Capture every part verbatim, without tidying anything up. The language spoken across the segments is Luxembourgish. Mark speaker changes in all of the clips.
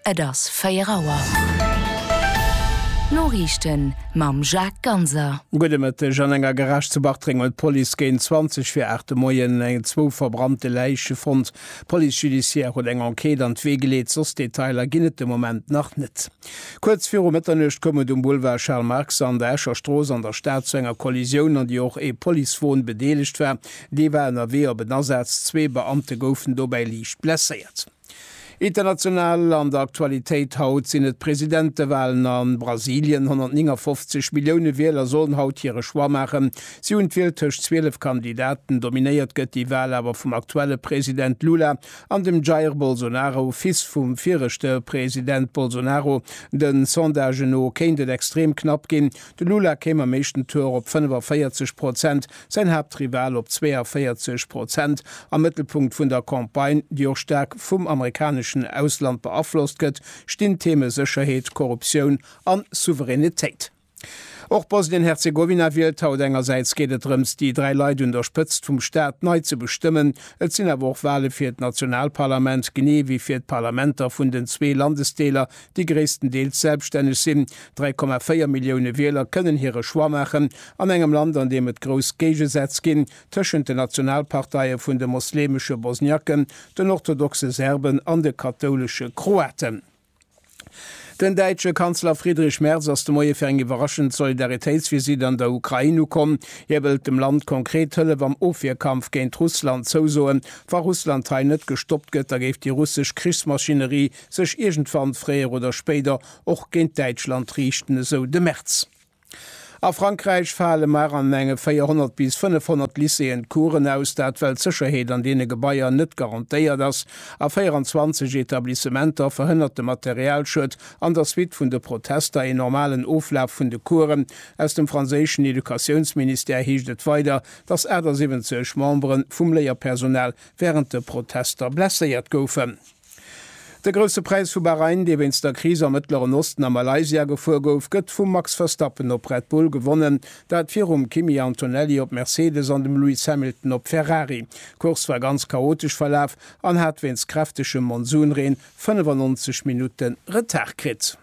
Speaker 1: et ass Féierauer. Norrichten mam Jacques Ganser.
Speaker 2: Gude mat Jan enger Garage zu Bachtring und Poli géint zwanzig fir achte Moien eng zwo verbrannte Leiche vond. Polizeijudiziär huet eng Enquete an zwee geleet sos Detailer ginnet de Moment nach net. Kurz vir Mitternecht komme um Boulevard Charles Marx an der Escher Stroos an der Staat zu enger Kollision an die och e Polizeiwohn bedeligt wär, dee war en Erwehr benassetzt zwee Beamte goufen dobei liicht blessiert. International an der Aktualitéit haut sinn et Präsidentewahlen an Brasilien hundertfünfzig Millioune Wähler sollen haut hire Schwarmachen. Sie unwiltech zwölf Kandidaten dominéiert gëtt die Wahl aber vum aktuelle Präsident Lula an dem Jair Bolsonaro fis vum virrechte Präsident Bolsonaro den Sondageno kéintet extrem knapp gin. De Lula käm am meeschten Tour op fünfundvierzig Prozent, sein Hauptrival op zweiundvierzig Prozent am Mittelpunkt vun der Kampagne, die auch stark vum amerikanischen Ausland beaflosst gëtt, stehen Themen Sicherheit, Korruption an Souveränität. Auch Bosnien-Herzegowina wählt haut engerseits geht es darum, die drei Leute unterstützt vom Staat neu zu bestimmen. Es sind aber auch Wahlen für das Nationalparlament, genau wie für die Parlamenter von den zwei Landesteler, die größtenteils selbstständig sind. drei Komma vier Millionen Wähler können ihre Schwar machen an einem Land, an dem es groß Gegensätze gibt zwischen den Nationalparteien von den muslimischen Bosniaken, den orthodoxen Serben und den katholischen Kroaten. Den deitsche Kanzler Friedrich Merz ass de Moie fir eng iwwerraschend Solidaritätsvisit an der Ukraine kom, hebelt dem Land konkret hëlle wam Ofierkampf géint Russland zousoen, war Russland teil net gestoppt gëtt, da géft die russsisch Kriegsmaschinerie sech irgendwann fréier oder spéder och géint Deitschland richten so de März. A Frankreich fallen mar an Menge vierhundert bis fünfhundert Lyceen Kuren aus, dat weil Sicherheit an denen Gebäier net garantiiert das. A vierundzwanzig Etablissementer verhinderte Materialschutz an der Suite vun de Protester in normalen Auflauf vun de Kuren. Aus dem französischen Edukationsminister hiechtet weiter, dass er der siebzig Membern vum Lehrpersonal während de Protester blessiert goufen. Der größte Preis für Bahrain, der wenn's der Krise am Mittleren Osten an Malaysia gefuhr gouf, gëtt vum Max Verstappen op Red Bull gewonnen, dat vir um Kimi Antonelli op Mercedes an dem Lewis Hamilton op Ferrari. Kurs war ganz chaotisch verlauf, an hat wenns kräftische Monsunreen fünfundneunzig Minuten Retard krit.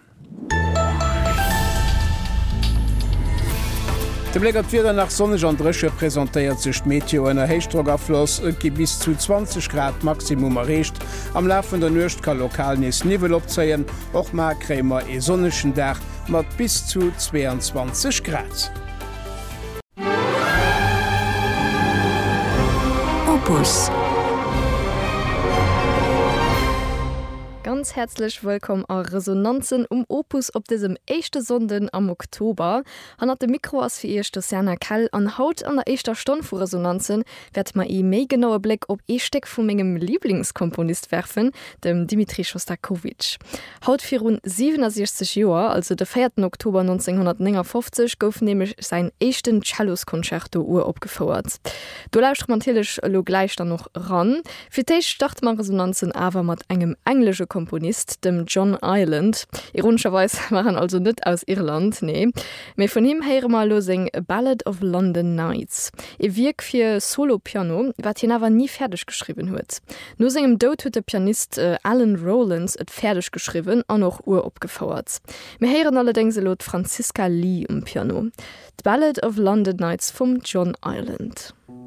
Speaker 2: De Blägert wieder nach Sonneg an Dresche präsentéiert sech Meteo en Heichtroggerfloss gi bis zu zwanzig Grad Maximum errecht. Am Lafen der Nøcht kann lokal nees Nivel opzeien, och ma krämer e sonneschen Dach mat bis zu zweiundzwanzig Grad.
Speaker 3: Opus.
Speaker 4: Ganz herzlich willkommen an Resonanzen um Opus op diesem echte Sonden am Oktober. Han hat de Mikro as fir Echte Serna Kall an Haut an der echter Stunde vu Resonanzen werd ma e méi genaue Blick op E-Steck vu mengem Lieblingskomponist werfen, dem Dimitri Schostakowitsch. Haut fir rund siebenundsechzig Joer, also der vierten Oktober neunzehnhundertneunundfünfzig, gouf nämlich sein echten Cellos-Concerto Uhr opgefordert. Du lauscht man natürlich lo gleich dann noch ran. Für dich start man Resonanzen aber mat engem englische Komponist, dem John Ireland. Ironischerweise waren also nicht aus Irland, nee. Me von ihm hören wir lo sing A Ballad of London Nights. E Wirk für Solo-Piano, wat ihn aber nie fertig geschrieben hat. Nur singem Tod hat der Pianist äh, Alan Rowlands et fertig geschrieben und noch Uhr abgefordert. Wir hören allerdings laut Franziska Lee am Piano. The Ballad of London Nights vom John Ireland.